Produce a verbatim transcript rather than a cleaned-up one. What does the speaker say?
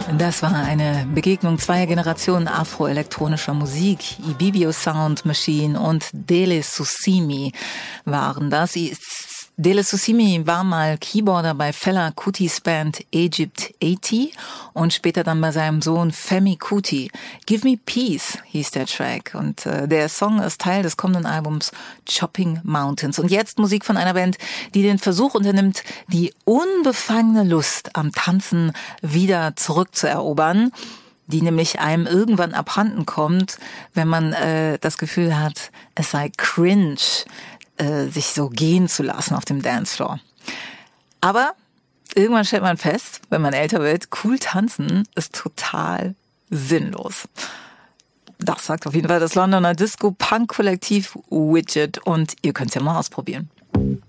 Das war eine Begegnung zweier Generationen afroelektronischer Musik. Ibibio Sound Machine und Dele Susimi waren das. Dele Susimi war mal Keyboarder bei Fela Kutis Band Egypt achtzig und später dann bei seinem Sohn Femi Kuti. Give Me Peace hieß der Track und äh, der Song ist Teil des kommenden Albums Chopping Mountains. Und jetzt Musik von einer Band, die den Versuch unternimmt, die unbefangene Lust am Tanzen wieder zurückzuerobern, die nämlich einem irgendwann abhanden kommt, wenn man äh, das Gefühl hat, es sei cringe, sich so gehen zu lassen auf dem Dancefloor. Aber irgendwann stellt man fest, wenn man älter wird, cool tanzen ist total sinnlos. Das sagt auf jeden Fall das Londoner Disco-Punk-Kollektiv Widget und ihr könnt es ja mal ausprobieren.